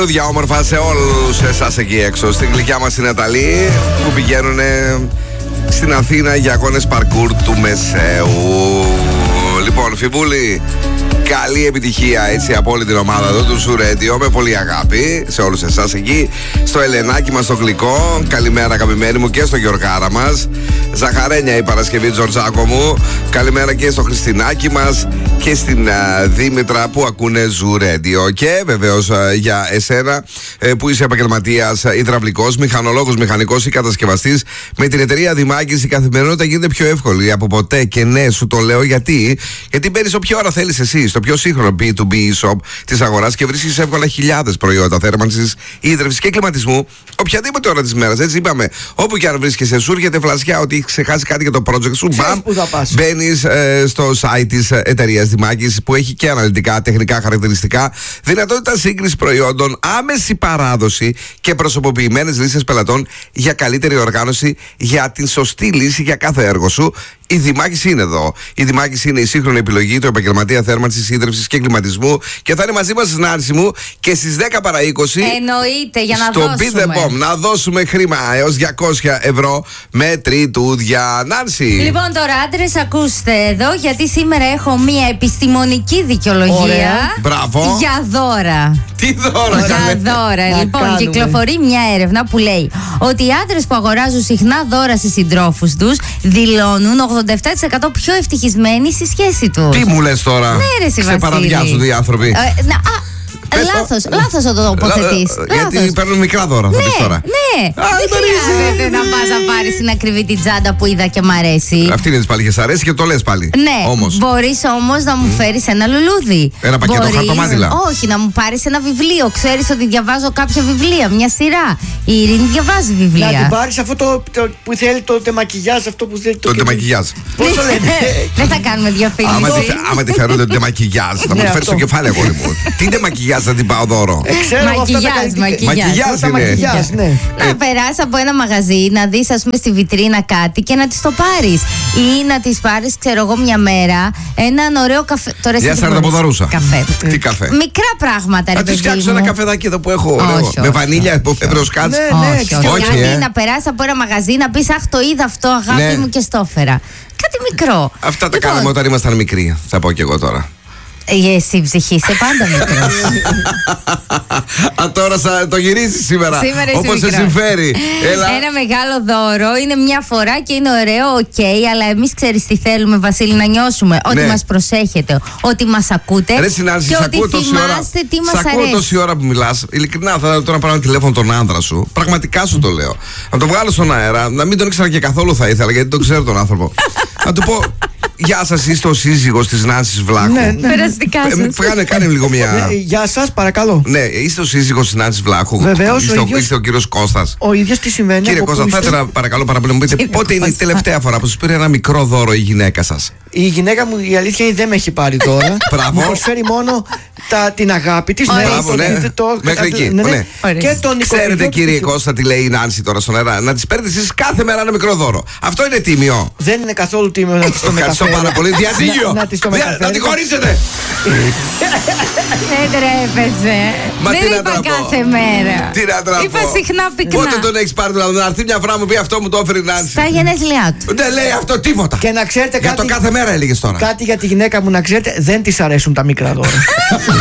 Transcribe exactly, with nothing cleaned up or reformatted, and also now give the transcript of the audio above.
Δια όμορφα σε όλους εσάς εκεί έξω, στην γλυκιά μας την Ναταλή, που πηγαίνουν στην Αθήνα για αγώνες παρκούρ του Μεσαίου. Λοιπόν, Φιβούλη, καλή επιτυχία έτσι από όλη την ομάδα εδώ του Zoo Radio, με πολύ αγάπη σε όλους εσάς εκεί, στο Ελενάκι μας το γλυκό. Καλημέρα αγαπημένοι μου και στο Γιωργάρα μας. Ζαχαρένια η Παρασκευή, Τζορτζάκο μου. Καλημέρα και στο Χριστινάκι μας και στην uh, Δήμητρα που ακούνε Zoo Radio. Και βεβαίως uh, για εσένα uh, που είσαι επαγγελματίας uh, υδραυλικός, μηχανολόγος, μηχανικός ή κατασκευαστής, με την εταιρεία Δημάκης η καθημερινότητα γίνεται πιο εύκολη από ποτέ. Και ναι, σου το λέω γιατί. Γιατί μπαίνεις όποια ώρα θέλεις εσύ στο πιο σύγχρονο μπι τού μπι shop της αγοράς και βρίσκεις εύκολα χιλιάδες προϊόντα θέρμανσης, ίδρυυσης και κλιματισμού οποιαδήποτε ώρα της μέρας. Έτσι είπαμε, όπου και αν βρίσκεσαι, σου έρχεται φλασιά ότι έχει ξεχάσει κάτι για το project σου. Μπαμ, μπαίνεις ε, στο site της εταιρείας Δημάκης που έχει και αναλυτικά τεχνικά χαρακτηριστικά, δυνατότητα σύγκριση προϊόντων, άμεση παράδοση και προσωποποιημένες λίστες πελατών για καλύτερη οργάνωση, για την σωστή λύση για κάθε έργο σου. Η Δημάκης είναι εδώ. Η Δημάκης είναι η σύγχρονη επιλογή του επαγγελματία θέρμανσης, ίδρυυσης και κλιματισμού και θα είναι μαζί μας, Νάνση μου, και στις δέκα παρά είκοσι. Εννοείται, για να στο δώσουμε. Στο Beat the Bomb να δώσουμε χρήμα έως διακόσια ευρώ με τριτούδια. Νάνση. Λοιπόν, τώρα άντρες, ακούστε εδώ, γιατί σήμερα έχω μία επιστημονική δικαιολογία. Ωραία. Μπράβο. Για δώρα. Τι δώρα, Για καλέ. δώρα. Να Λοιπόν, κάνουμε. κυκλοφορεί μια έρευνα που λέει ότι οι άντρες που αγοράζουν συχνά δώρα στις συντρόφους τους δηλώνουν ογδόντα επτά τοις εκατό πιο ευτυχισμένοι στη σχέση τους. Τι μου λες τώρα? Ναι, ρε, εσύ, σε παραδιάζονται οι άνθρωποι. Ε, να, α, Πες το. λάθος, λάθος θα το τοποθετείς. Λα- Γιατί παίρνουν μικρά δώρα, θα πεις Ναι, τώρα. ναι. Α, Δεν δεν χρειάζεται να πας να πάρεις την ακριβή την τσάντα που είδα και μ' αρέσει. Αυτή είναι τη πάλι και σ' αρέσει και το λες πάλι. Ναι, Όμως. μπορείς όμως να μου φέρεις ένα λουλούδι. Ένα πακέτο Μπορείς- χαρτομάτιλα. Όχι, να μου πάρεις ένα βιβλίο. Ξέρεις ότι διαβάζω κάποια βιβλία, μια σειρά. Η Ειρήνη διαβάζει βιβλία. Να την πάρεις αυτό το, το που θέλει το τεμακιγιάζ, αυτό που θέλει Το ντεμακιγιάζ. Πώς το λένε? Δεν θα κάνουμε Άμα διαφήμιση. τη- Άμα τη φέρω το ντεμακιγιάζ, θα μου Ναι, το φέρει στο αυτό. κεφάλι, αγόρι μου. Τι ντεμακιγιάζ θα την πάω δώρο? Ε, ξέρω εγώ αυτά τα Μακιγιάζ, καλλιτικά- μακιγιάζ. Μακιγιάζ Τα είναι. μακιγιάζ, ναι. Να περάσει από ένα μαγαζί, να δεις ας πούμε στη βιτρίνα κάτι και να της το πάρεις. Ή να της πάρεις, ξέρω εγώ, μια μέρα έναν ωραίο καφέ. Τώρα εσύ Γεια τι σας, μπορείς? Ραποδαρούσα. Καφέ. Τι καφέ? Μικρά πράγματα, ρε Θα τη παιδί φτιάξω μου. ένα καφεδάκι εδώ που έχω. Όχι, ωραίο, όχι, με βανίλια, από φεύγω σκάτς. Ναι, ναι, Όχι, όχι. όχι, Κάτι ε. να περάσει από ένα μαγαζί να πεις αχ, το είδα αυτό, αγάπη Ναι. μου, και στο έφερα. Κάτι μικρό. Αυτά τα Λοιπόν, κάναμε όταν ήμασταν μικροί, θα πω και εγώ τώρα. ε, εσύ η ψυχή είσαι πάντα μικρό. Α, τώρα σα- το γυρίζεις σήμερα. Σήμερα είσαι Όπως σε μικρός. συμφέρει. Έλα. Ένα μεγάλο δώρο, είναι μια φορά και είναι ωραίο, οκ, αλλά εμείς ξέρεις τι θέλουμε, Βασίλη, να νιώσουμε. Ότι Ναι. μας προσέχετε, ότι μας ακούτε Ρε Συνάνση, και σ' ότι ακούω τόση ώρα. θυμάστε τι Σ' μας ακούω αρέσει. τόση ώρα που μιλάς. Ειλικρινά, θα τώρα πάρω ένα τηλέφωνο τον άντρα σου. Πραγματικά σου το λέω. Να τον βγάλω στον αέρα, να μην τον ήξερα και καθόλου θα ήθελα, γιατί τον ξέρω τον άνθρωπο. Να του πω, γεια σας, είστε ο σύζυγος της Νάνσης Βλάχου. Ναι, ναι. Περαστικά Ε, σας. Κάνε, κάνε λίγο μια. Ε, Γεια σας, παρακαλώ. Ναι, είστε ο σύζυγος της Νάνσης Βλάχου. Βεβαίως, Είστε ο ο, ίδιος. είστε ο κύριος Κώστας. Ο ίδιος τι σημαίνει? Κύριε από Κώστα, πού θα είστε? ήθελα παρακαλώ πάρα πολύ να μου πείτε Κύριε πότε είναι η Κώστα. τελευταία φορά που σας πήρε ένα μικρό δώρο η γυναίκα σας. Η γυναίκα μου, η αλήθεια είναι, δεν με έχει πάρει τώρα. Μπράβο. Μου προσφέρει μόνο τα, την αγάπη της. Ωραία. Μπράβο, ναι. Μέχρι εκεί. ναι, ναι. Ναι. Ωραία. Και τον Ξέρετε, οικογενειακό κύριε του- Κώστα, τι λέει η Νάνση τώρα στον αέρα? Να τη παίρνετε εσείς κάθε μέρα ένα μικρό δώρο. Αυτό είναι τίμιο. Δεν είναι καθόλου τίμιο να της το Ευχαριστώ μεταφέρω. πάρα πολύ. Διαζύγιο! Να, να της το Δια- μεταφέρω. Να τη χωρίσετε! Δεν τρέπεσαι. Μα Δεν τι να είπα τραπώ. κάθε μέρα. Τι να τραπώ. Είπα συχνά πυκνά. Πότε τον έχεις πάρει δηλαδή, να έρθει μια φορά μου πει αυτό μου το έφερε η Νάνση? Στα γενέθλιά του. Δεν λέει αυτό τίποτα. Και να ξέρετε Για το κάτι, κάθε μέρα έλεγες τώρα. κάτι για τη γυναίκα μου, να ξέρετε, δεν της αρέσουν τα μικρά δώρα.